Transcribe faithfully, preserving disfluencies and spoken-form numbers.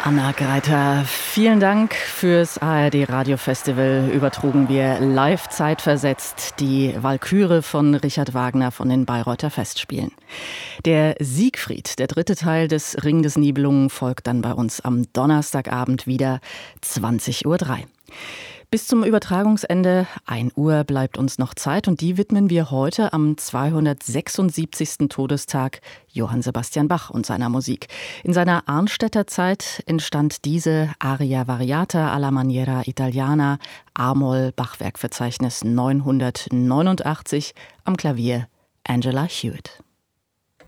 Anna Greiter, vielen Dank fürs A R D Radio Festival. Übertrugen wir live zeitversetzt die Walküre von Richard Wagner von den Bayreuther Festspielen. Der Siegfried, der dritte Teil des Ring des Nibelungen, folgt dann bei uns am Donnerstagabend wieder zwanzig Uhr drei. Bis zum Übertragungsende ein Uhr bleibt uns noch Zeit und die widmen wir heute am zweihundertsechsundsiebzigsten Todestag Johann Sebastian Bach und seiner Musik. In seiner Arnstädter Zeit entstand diese Aria Variata alla maniera italiana, A-Moll, Bachwerkverzeichnis neunhundertneunundachtzig, am Klavier Angela Hewitt.